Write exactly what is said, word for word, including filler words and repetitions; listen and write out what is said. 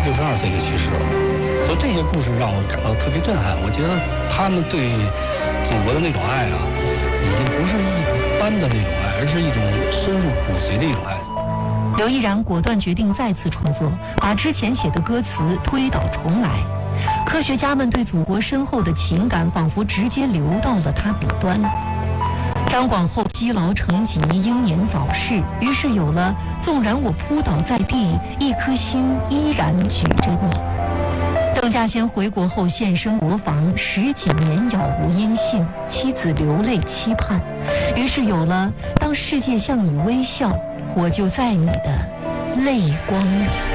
六十二岁就去世了。所以这些故事让我感到特别震撼。我觉得他们对祖国的那种爱啊，已经不是一般的那种爱，而是一种深入骨髓的一种爱。 刘毅然果断决定再次创作，把之前写的歌词推倒重来。科学家们对祖国深厚的情感仿佛直接流到了他笔端。张广厚积劳成疾，英年早逝，于是有了纵然我扑倒在地，一颗心依然举着你。邓稼先回国后现身国防，十几年杳无音信，妻子流泪期盼，于是有了当世界向你微笑，我就在你的泪光里。